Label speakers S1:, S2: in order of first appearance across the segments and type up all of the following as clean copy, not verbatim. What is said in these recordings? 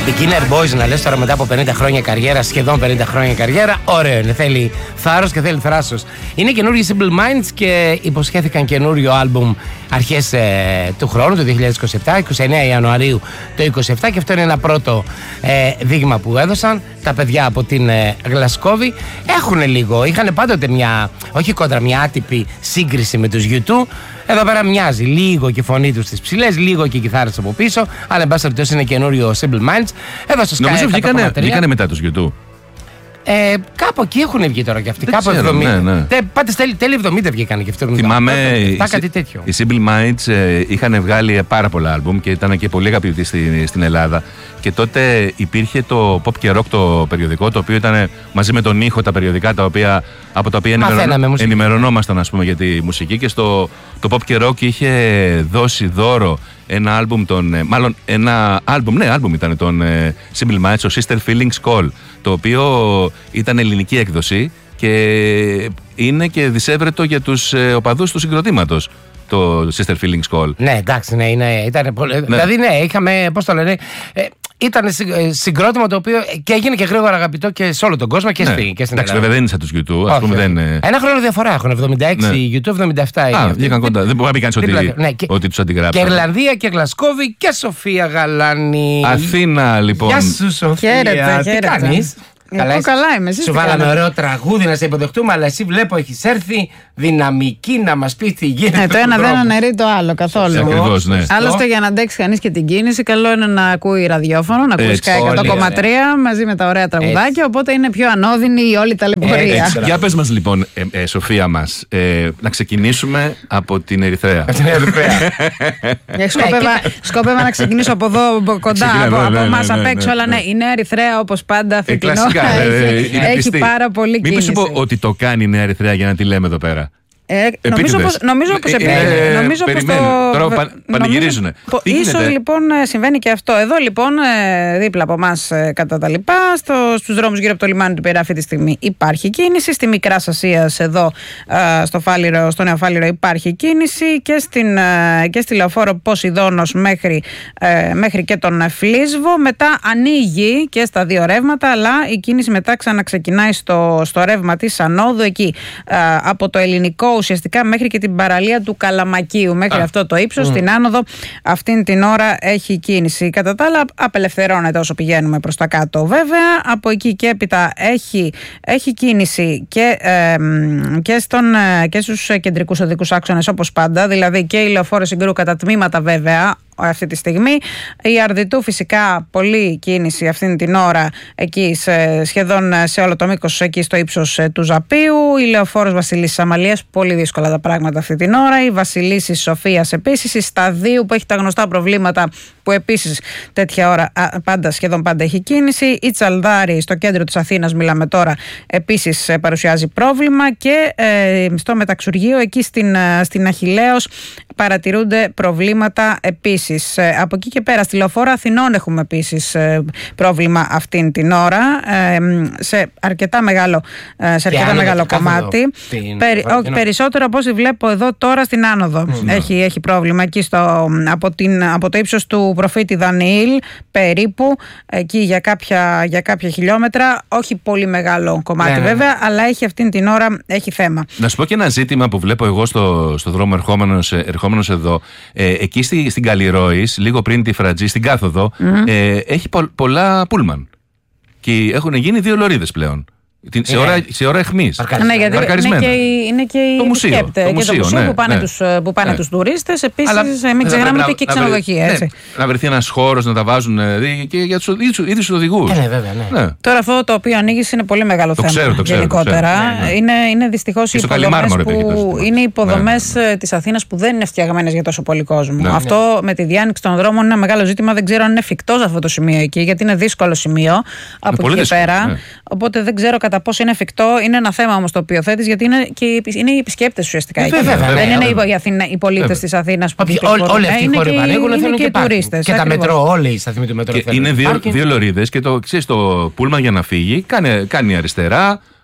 S1: Beginner Boys να λες τώρα μετά από 50 χρόνια καριέρα, σχεδόν 50 χρόνια καριέρα, ωραίο είναι, θέλει θάρρος και θέλει θράσος. Είναι καινούργιοι Simple Minds και υποσχέθηκαν καινούριο άλμπουμ αρχές του χρόνου, το 2027, 29 Ιανουαρίου το 2027, και αυτό είναι ένα πρώτο δείγμα που έδωσαν τα παιδιά από την Γλασκόβη. Έχουν λίγο, είχαν πάντοτε μια, όχι κόντρα, μια άτυπη σύγκριση με τους U2. Εδώ πέρα μοιάζει λίγο και η φωνή τους στις ψηλές, λίγο και οι κιθάρες από πίσω, αλλά εν πάση περιπτώσει είναι καινούριο Simple Minds. Εδώ στο Sky.
S2: Νομίζω βγήκανε μετά τους YouTube.
S1: Κάπου εκεί έχουν βγει τώρα κι αυτοί. Κάπου 70.
S2: Ναι.
S1: Πάτε τέλη 70 βγήκαν και αυτοί.
S2: Θυμάμαι.
S1: Κάτι τέτοιο.
S2: Οι Simple Minds είχαν βγάλει πάρα πολλά άλμπουμ και ήταν και πολύ αγαπητοί στην Ελλάδα. Και τότε υπήρχε το Pop και Rock το περιοδικό, το οποίο ήταν μαζί με τον ήχο τα περιοδικά από τα οποία ενημερωνόμασταν, ας πούμε, για τη μουσική. Και το Pop και Rock είχε δώσει δώρο ένα άλμπουμ άλμπουμ ήταν των Simple Minds, το Sister Feelings Call, το οποίο ήταν ελληνική έκδοση και είναι και δισεύρετο για τους οπαδούς του συγκροτήματος, το Sister Feelings Call.
S1: Ναι, εντάξει, ναι, ήταν πολύ. Ναι. Δηλαδή, ναι, είχαμε, πώς το λένε, ήταν συγκρότημα το οποίο και έγινε και γρήγορα αγαπητό και σε όλο τον κόσμο και στην Ελλάδα.
S2: Εντάξει, βέβαια δεν είναι σαν τους YouTube. Ας πούμε,
S1: ένα χρόνο διαφορά έχουν. 76 YouTube, 77.
S2: Βγήκαν κοντά. Δεν μπορεί να πει κανείς ότι τους αντιγράψαν.
S1: Και Ιρλανδία και Γλασκόβη και Σοφία Γαλάνη.
S2: Αθήνα, λοιπόν.
S1: Γεια σου, Σοφία. Τι κάνεις?
S3: Καλά είμαι.
S1: Σου βάλαμε ωραίο τραγούδι να σε υποδεχτούμε, αλλά εσύ βλέπω έχεις έρθει δυναμική να μας πεις τι γίνεται.
S3: Το ένα δεν αναιρεί το άλλο καθόλου.
S2: Ακριβώς, ναι.
S3: Άλλωστε, για να αντέξει κανείς και την κίνηση, καλό είναι να ακούει ραδιόφωνο, να ακούει Sky 100,3 μαζί με τα ωραία τραγουδάκια. Οπότε είναι πιο ανώδυνη η όλη ταλαιπωρία.
S2: Για πες μας λοιπόν, Σοφία μας, να ξεκινήσουμε από την Ερυθρέα.
S3: Σκόπευα να ξεκινήσω από εδώ κοντά, από εμάς απ' έξω, αλλά ναι, η Νέα Ερυθρέα όπως πάντα φετινό. Έχει πάρα πολύ κίνηση.
S2: Μήπως σου πω ότι το κάνει η Νέα Ερυθρέα για να τη λέμε εδώ πέρα?
S3: Νομίζω πως επέλεγε.
S2: Τώρα πανηγυρίζουνε.
S3: Ίσως λοιπόν συμβαίνει και αυτό. Εδώ λοιπόν δίπλα από εμάς κατά τα λοιπά, στους δρόμους γύρω από το λιμάνι του Πειραιά αυτή τη στιγμή υπάρχει κίνηση. Στη Μικράς Ασίας εδώ στο Νέο Φάληρο υπάρχει κίνηση και στη Λεωφόρο Ποσειδώνος μέχρι και τον Φλίσβο. Μετά ανοίγει και στα δύο ρεύματα, αλλά η κίνηση μετά ξαναξεκινάει στο ρεύμα της Ανόδου εκεί από το Ελληνικό ουσιαστικά μέχρι και την παραλία του Καλαμακίου, μέχρι αυτό το ύψος. Στην άνοδο αυτήν την ώρα έχει κίνηση. Κατά τα άλλα απελευθερώνεται όσο πηγαίνουμε προς τα κάτω βέβαια. Από εκεί και έπειτα έχει κίνηση και στους κεντρικούς οδικούς άξονες όπως πάντα, δηλαδή και η Λεωφόρο Συγκρού κατά τμήματα βέβαια αυτή τη στιγμή. Η Αρδιτού φυσικά πολλή κίνηση αυτήν την ώρα εκεί σχεδόν σε όλο το μήκος εκεί στο ύψος του Ζαπίου. Η Λεωφόρος Βασιλίσσης Αμαλίας πολύ δύσκολα τα πράγματα αυτή την ώρα. Η Βασιλίσσης Σοφίας επίσης. Η Σταδίου που έχει τα γνωστά προβλήματα που επίσης τέτοια ώρα σχεδόν πάντα έχει κίνηση. Η Τσαλδάρη στο κέντρο της Αθήνας μιλάμε τώρα επίσης παρουσιάζει πρόβλημα και στο Μεταξουργείο εκεί στην Αχιλλέως παρατηρούνται προβλήματα επίσης. Από εκεί και πέρα στη Λεωφόρο Αθηνών έχουμε επίσης πρόβλημα αυτήν την ώρα σε αρκετά μεγάλο κομμάτι. Περισσότερο από όσοι βλέπω εδώ τώρα στην άνοδο έχει πρόβλημα εκεί από το ύψος του Προφήτη Δανιήλ περίπου εκεί για κάποια χιλιόμετρα, όχι πολύ μεγάλο κομμάτι βέβαια, αλλά έχει αυτήν την ώρα έχει θέμα.
S2: Να σου πω και ένα ζήτημα που βλέπω εγώ στο δρόμο ερχόμενος εδώ, εκεί στην Καλλιρόης, λίγο πριν τη Φρατζή, στην κάθοδο, έχει πολλά πούλμαν και έχουν γίνει 2 λωρίδες πλέον. Σε ώρα αιχμής.
S3: Ναι, γιατί είναι και οι επισκέπτες και το μουσείο που πάνε τους τουρίστες. Επίσης, μην ξεχνάμε ότι και ξενοδοχεία.
S2: Να βρεθεί ένας χώρος να τα βάζουν και για τους ίδιους τους οδηγούς.
S3: Τώρα αυτό το οποίο ανοίγεις είναι πολύ μεγάλο θέμα γενικότερα. Είναι δυστυχώς οι υποδομές της Αθήνας που δεν είναι φτιαγμένες για τόσο πολύ κόσμο. Αυτό με τη διάνοιξη των δρόμων είναι ένα μεγάλο ζήτημα. Δεν ξέρω αν είναι εφικτό σε αυτό το σημείο εκεί, γιατί είναι δύσκολο σημείο από εκεί και πέρα. Οπότε δεν ξέρω κατά πόσο είναι εφικτό. Είναι ένα θέμα όμως το οποίο θέτεις, γιατί είναι οι επισκέπτες ουσιαστικά εκεί. Δεν είναι οι πολίτες της Αθήνας που
S1: όλοι αυτοί οι χώροι που ανοίγουν θέλουν και
S3: τουρίστες.
S1: Και τα μετρό, όλοι οι σταθμοί του μετρό.
S2: Είναι 2 λωρίδες και το πούλμαν για να φύγει κάνει αριστερά,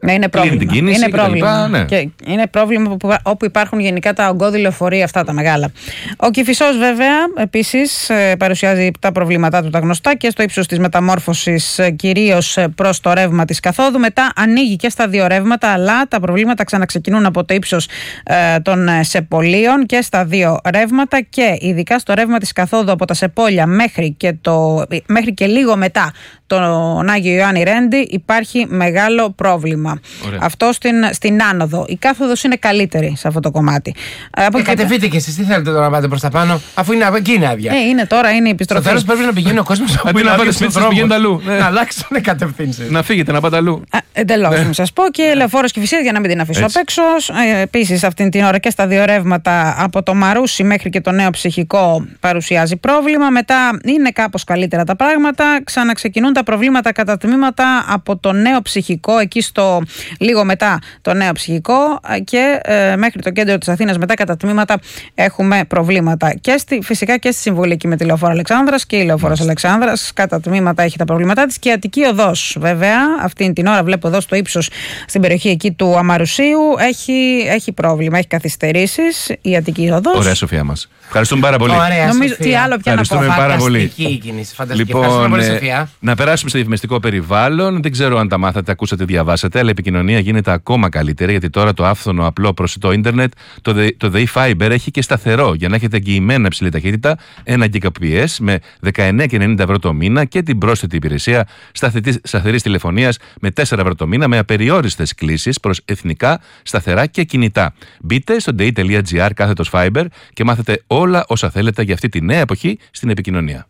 S3: Ναι, είναι πρόβλημα.
S2: Την κίνηση
S3: είναι πρόβλημα.
S2: Ναι.
S3: Και είναι πρόβλημα όπου υπάρχουν γενικά τα ογκώδη λεωφορεία, αυτά τα μεγάλα. Ο Κηφισός, βέβαια, επίσης παρουσιάζει τα προβλήματά του τα γνωστά και στο ύψος της μεταμόρφωσης, κυρίως προς το ρεύμα της καθόδου. Μετά ανοίγει και στα δύο ρεύματα, αλλά τα προβλήματα ξαναξεκινούν από το ύψος των Σεπολίων και στα δύο ρεύματα, και ειδικά στο ρεύμα της καθόδου από τα Σεπόλια μέχρι και λίγο μετά τον Άγιο Ιωάννη Ρέντι υπάρχει μεγάλο πρόβλημα.
S2: Ωραία.
S3: Αυτό στην άνοδο. Η κάθοδος είναι καλύτερη σε αυτό το κομμάτι.
S1: Κατεβείτε και εσείς, τι θέλετε τώρα να πάτε προς τα πάνω, αφού είναι εκεί είναι άδεια.
S3: Είναι τώρα, είναι η επιστροφή.
S1: Στο τέλος πρέπει να πηγαίνει ο κόσμος από
S2: να πάτε σπίτι σας, πηγαίνετε αλλού.
S1: Να αλλάξουν κατευθύνσεις.
S2: Να φύγετε, να πάτε αλλού.
S3: Εντελώς, να σας πω. Και Λεωφόρος Κηφισίας, για να μην την αφήσω απ' έξω. Επίσης, αυτήν την ώρα και στα δύο ρεύματα από το Μαρούσι μέχρι και το Νέο Ψυχικό παρουσιάζει πρόβλημα. Μετά είναι κάπως καλύτερα τα πράγματα. Ξαναξεκινούν τα προβλήματα κατά τμήματα από το Νέο Ψυχικό, εκεί στο λίγο μετά το Νέο Ψυχικό, και μέχρι το κέντρο της Αθήνας μετά κατά τμήματα έχουμε προβλήματα. Και φυσικά και στη συμβολική με τη Λεωφόρο Αλεξάνδρας, και η Λεωφόρος Αλεξάνδρας κατά τμήματα έχει τα προβλήματά της. Και η Αττική Οδός, βέβαια, αυτήν την ώρα βλέπω εδώ στο ύψος στην περιοχή εκεί του Αμαρουσίου έχει πρόβλημα, έχει καθυστερήσεις η Αττική Οδός.
S2: Ωραία, Σοφία μας. Ευχαριστούμε πάρα πολύ.
S1: Ωραία,
S3: νομίζω τι άλλο πια να πω.
S2: Πάρα πολύ.
S1: Φανταστική κίνηση.
S2: Λοιπόν,
S1: πολύ, Σοφία.
S2: να περάσουμε στο διαφημιστικό περιβάλλον. Δεν ξέρω αν τα μάθατε, ακούσατε, διαβάσατε, αλλά η επικοινωνία γίνεται ακόμα καλύτερη, γιατί τώρα το άφθονο, απλό, προσιτό ίντερνετ, το ΔΕΗ Fiber, έχει και σταθερό, για να έχετε εγγυημένα υψηλή ταχύτητα 1 Gbps με 19,90 ευρώ το μήνα, και την πρόσθετη υπηρεσία σταθερής τηλεφωνίας με 4 ευρώ το μήνα, με απεριόριστες κλήσεις προς εθνικά, σταθερά και κινητά. Μπείτε στο dei.gr/Fiber και μάθετε όλα όσα θέλετε για αυτή τη νέα εποχή στην επικοινωνία.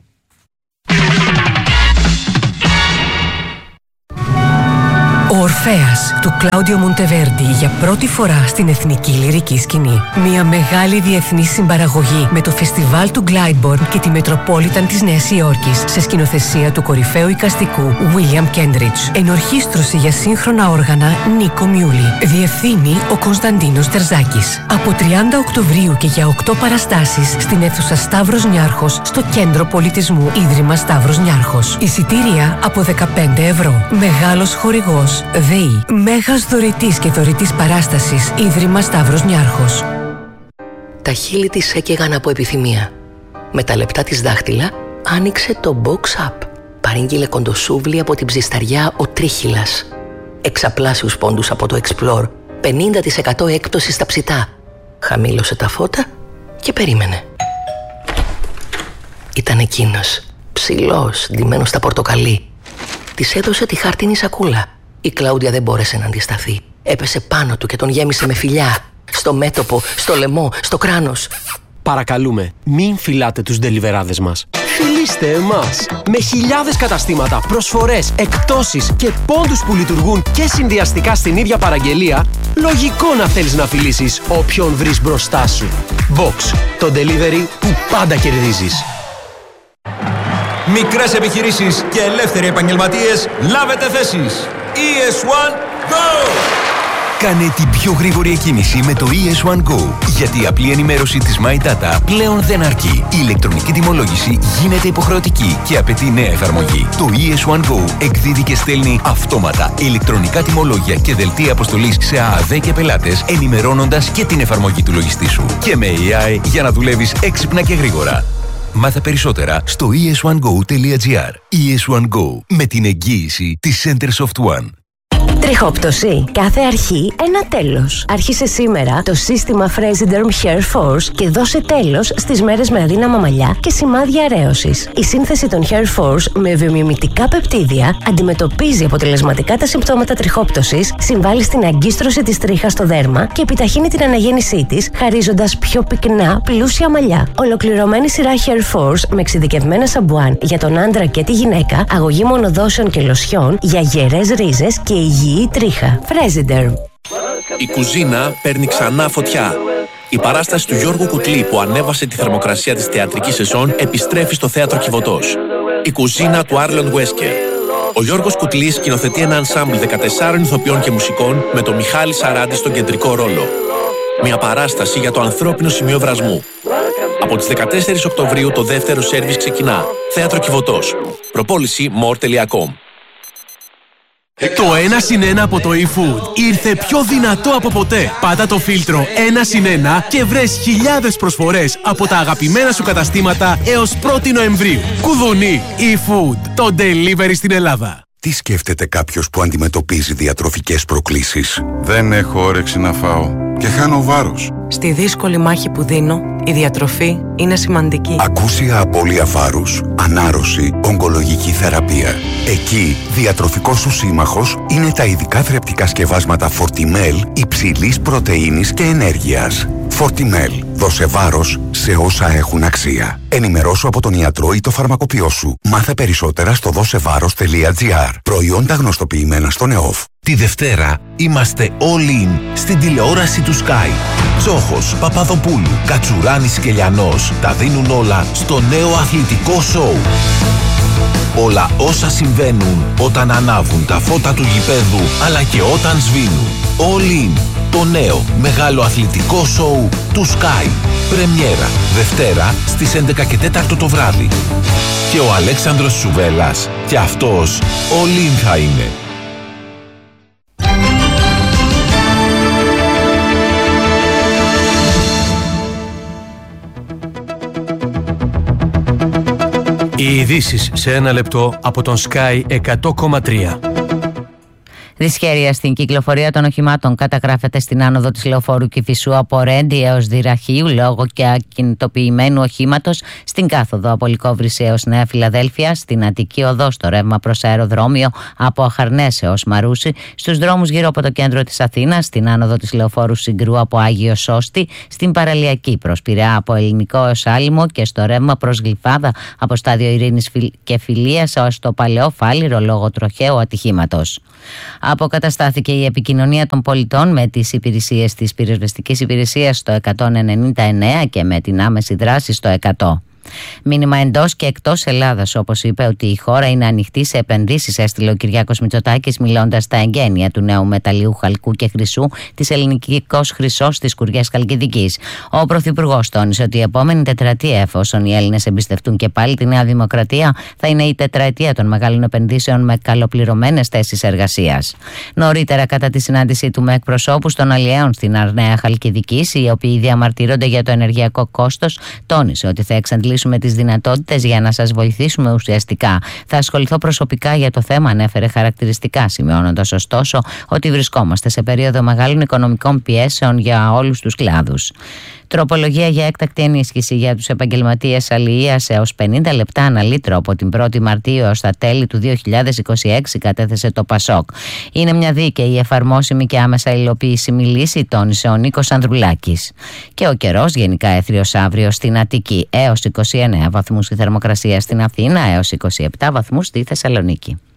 S4: Ο Ορφέας του Κλάουντιο Μοντεβέρντι για πρώτη φορά στην εθνική λυρική σκηνή. Μια μεγάλη διεθνή συμπαραγωγή με το φεστιβάλ του Glyndebourne και τη Μετροπόλιταν της Νέας Υόρκης, σε σκηνοθεσία του κορυφαίου εικαστικού William Kendridge. Ενορχήστρωση για σύγχρονα όργανα Νίκο Μιούλη. Διευθύνει ο Κωνσταντίνος Τερζάκης. Από 30 Οκτωβρίου και για 8 παραστάσεις στην αίθουσα Σταύρος Νιάρχος, στο Κέντρο Πολιτισμού Ίδρυμα Σταύρος Νιάρχος. Εισιτήρια από 15 ευρώ. Μεγάλος χορηγός ΔΕΗ. Μέγας δωρητής και δωρητής παράστασης Ίδρυμα Σταύρος Νιάρχος.
S5: Τα χείλη της έκαιγαν από επιθυμία. Με τα λεπτά της δάχτυλα άνοιξε το Box Up. Παρήγγειλε κοντοσούβλι από την ψισταριά ο Τρίχυλας. Εξαπλάσιους πόντους από το Explore. 50% έκπτωση στα ψητά. Χαμήλωσε τα φώτα και περίμενε. Ήταν εκείνος, ψηλός, ντυμένος στα πορτοκαλί. Της έδωσε τη χάρτινη σακούλα. Η Κλάουντια δεν μπόρεσε να αντισταθεί. Έπεσε πάνω του και τον γέμισε με φιλιά. Στο μέτωπο, στο λαιμό, στο κράνος.
S6: Παρακαλούμε, μην φυλάτε τους ντελιβεράδες μας. Φιλήστε εμάς! Με χιλιάδες καταστήματα, προσφορές, εκπτώσεις και πόντους που λειτουργούν και συνδυαστικά στην ίδια παραγγελία, λογικό να θέλεις να φιλήσεις όποιον βρεις μπροστά σου. Box, το delivery που πάντα κερδίζεις.
S7: Μικρές επιχειρήσεις και ελεύθεροι επαγγελματίες, λάβετε θέσεις. ES1 Go!
S8: Κάνε την πιο γρήγορη εκκίνηση με το ES1 Go. Γιατί η απλή ενημέρωση της My Data πλέον δεν αρκεί. Η ηλεκτρονική τιμολόγηση γίνεται υποχρεωτική και απαιτεί νέα εφαρμογή. Το ES1 Go εκδίδει και στέλνει αυτόματα ηλεκτρονικά τιμολόγια και δελτία αποστολής σε ΑΑΔ και πελάτες, ενημερώνοντας και την εφαρμογή του λογιστή σου. Και με AI για να δουλεύεις έξυπνα και γρήγορα. Μάθε περισσότερα στο es1go.gr. ES1 Go, με την εγγύηση της Center Soft One.
S9: Τριχόπτωση. Κάθε αρχή ένα τέλος. Άρχισε σήμερα το σύστημα Fresiderm Hair Force και δώσε τέλος στις μέρες με αδύναμα μαλλιά και σημάδια αρέωσης. Η σύνθεση των Hair Force με βιομιμητικά πεπτίδια αντιμετωπίζει αποτελεσματικά τα συμπτώματα τριχόπτωσης, συμβάλλει στην αγκίστρωση της τρίχας στο δέρμα και επιταχύνει την αναγέννησή της, χαρίζοντας πιο πυκνά, πλούσια μαλλιά. Ολοκληρωμένη σειρά Hair Force με εξειδικευμένα σαμπουάν για τον άντρα και τη γυναίκα, αγωγή μονοδόσεων και λοσιών για γερές ρίζες και υγιή τρίχα. Fresiderm.
S10: Η κουζίνα παίρνει ξανά φωτιά. Η παράσταση του Γιώργου Κουτλή που ανέβασε τη θερμοκρασία της θεατρικής σεζόν επιστρέφει στο Θέατρο Κιβωτός. Η κουζίνα του Άρλον Βέσκερ. Ο Γιώργος Κουτλής σκηνοθετεί ένα ενσάμπλ 14 ηθοποιών και μουσικών με τον Μιχάλη Σαράντη στον κεντρικό ρόλο. Μια παράσταση για το ανθρώπινο σημείο βρασμού. Από τις 14 Οκτωβρίου το δεύτερο σέρβις ξεκινά. Θέατρο Κιβωτός. Προπόληση more.com.
S6: Το 1+1 από το eFood ήρθε πιο δυνατό από ποτέ. Πάτα το φίλτρο 1+1 και βρες χιλιάδες προσφορές από τα αγαπημένα σου καταστήματα έως 1η Νοεμβρίου. Κουδουνί, eFood, το delivery στην Ελλάδα.
S11: Τι σκέφτεται κάποιος που αντιμετωπίζει διατροφικές προκλήσεις? Δεν έχω όρεξη να φάω και χάνω βάρος.
S12: Στη δύσκολη μάχη που δίνω, η διατροφή είναι σημαντική.
S11: Ακούσια απώλεια βάρους, ανάρρωση, ογκολογική θεραπεία. Εκεί, διατροφικός σου σύμμαχος είναι τα ειδικά θρεπτικά σκευάσματα Fortimel υψηλής πρωτεΐνης και ενέργειας. Fortimel. Δώσε βάρος σε όσα έχουν αξία. Ενημερώσου από τον ιατρό ή το φαρμακοποιό σου. Μάθε περισσότερα στο δώσεβάρος.gr. Προϊόντα γνωστοποιημένα στον ΕΟΦ.
S13: Τη Δευτέρα είμαστε all in στην τηλεόραση του Sky. Τσόχος, Παπαδοπούλου, Κατσουράνης και Λιανός τα δίνουν όλα στο νέο αθλητικό σοου. Όλα όσα συμβαίνουν όταν ανάβουν τα φώτα του γηπέδου αλλά και όταν σβήνουν. All in. Το νέο μεγάλο αθλητικό σοου του Sky. Πρεμιέρα Δευτέρα στις 11:04 το βράδυ. Και ο Αλέξανδρος Σουβέλλας και αυτός all in θα είναι.
S6: Οι ειδήσεις σε ένα λεπτό από τον Sky 100,3.
S14: Δυσχέρεια στην κυκλοφορία των οχημάτων καταγράφεται στην άνοδο της λεωφόρου Κηφισού από Ρέντι έως Δυραχείου λόγω και ακινητοποιημένου οχήματος, στην κάθοδο από Λυκόβρηση έως Νέα Φιλαδέλφια, στην Αττική οδό στο ρεύμα προς αεροδρόμιο από Αχαρνές έως Μαρούσι, στους δρόμους γύρω από το κέντρο της Αθήνας, στην άνοδο της λεωφόρου Συγκρού από Άγιο Σώστη, στην παραλιακή προς Πειραιά από Ελληνικό έως Άλυμο και στο ρεύμα προς Γλυφάδα από στάδιο Ειρήνης και Φιλίας έως το Παλαιό Φάληρο λόγω τροχαίου ατυχήματος. Αποκαταστάθηκε η επικοινωνία των πολιτών με τις υπηρεσίες της πυροσβεστικής υπηρεσίας στο 199 και με την άμεση δράση στο 100. Μήνυμα εντός και εκτός Ελλάδας, όπως είπε ότι η χώρα είναι ανοιχτή σε επενδύσεις, έστειλε ο Κυριάκος Μητσοτάκης μιλώντας στα εγγένεια του νέου μεταλλίου χαλκού και χρυσού της Ελληνικός Χρυσός της Κουριάς Χαλκιδικής. Ο Πρωθυπουργός τόνισε ότι η επόμενη τετραετία, εφόσον οι Έλληνες εμπιστευτούν και πάλι τη Νέα Δημοκρατία, θα είναι η τετραετία των μεγάλων επενδύσεων με καλοπληρωμένες θέσεις εργασίας. Νωρίτερα, κατά τη συνάντησή του με εκπροσώπους των αλλιέων στην Νέα Χαλκιδικής, οι οποίοι διαμαρτύρονται για το ενεργειακό κόστος, τόνισε ότι θα εξαντλήσουμε τις δυνατότητες για να σας βοηθήσουμε ουσιαστικά. Θα ασχοληθώ προσωπικά για το θέμα, ανέφερε χαρακτηριστικά, σημειώνοντας ωστόσο ότι βρισκόμαστε σε περίοδο μεγάλων οικονομικών πιέσεων για όλους τους κλάδους. Τροπολογία για έκτακτη ενίσχυση για τους επαγγελματίες αλληλείας έως 50 λεπτά ανά λίτρο από την 1η Μαρτίου έως τα τέλη του 2026 κατέθεσε το ΠΑΣΟΚ. Είναι μια δίκαιη, εφαρμόσιμη και άμεσα υλοποιήσιμη λύση, τόνισε ο Νίκος Ανδρουλάκης. Και ο καιρός γενικά έθριος αύριο στην Αττική έως 29 βαθμούς η θερμοκρασία στην Αθήνα, έως 27 βαθμούς στη Θεσσαλονίκη.